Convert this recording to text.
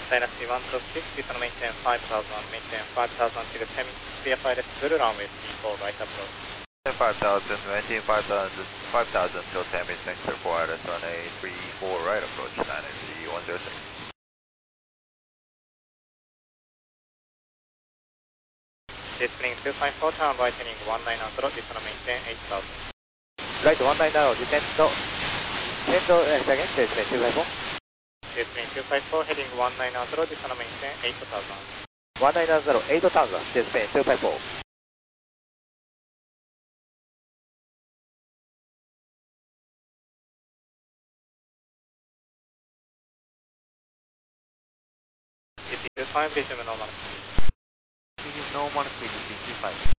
Dynasty 126, please maintain 5000, maintain 5000 till 10 minutes, clear pilot, full runway 34, right approach. 5000, maintain 5000 till 10 minutes, next to wireless runway 34, right approach, Dynasty 106. Display 254, turn right heading 190, descend maintain 8000. Right 190, descend, again, display 254. Display 254, heading 190, descend maintain 8000. 190, 8000, display 254. EP25, resume normal. Normal speed, 55.